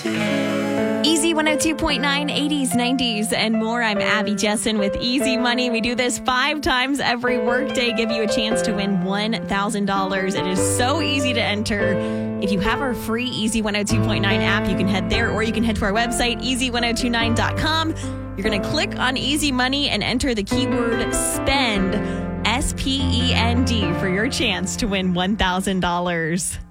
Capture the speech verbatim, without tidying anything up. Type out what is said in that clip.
Easy one oh two point nine, eighties, nineties, and more. I'm Abby Jessen with Easy Money. We do this five times every workday, give you a chance to win one thousand dollars. It is so easy to enter. If you have our free Easy one oh two point nine app, you can head there, or you can head to our website, easy one oh two nine dot com. You're going to click on Easy Money and enter the keyword SPEND, S P E N D, for your chance to win one thousand dollars.